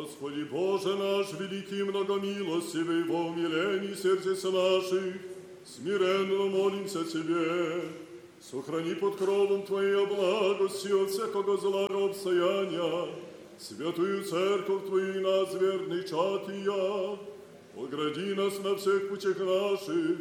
Господи Боже наш, великий и многомилостивый, во умилении сердец наших, смиренно молимся Тебе. Сохрани под кровом Твоей благости от всякого злого обстояния, святую церковь Твою и нас, верный чад и я. Огради нас на всех путях наших,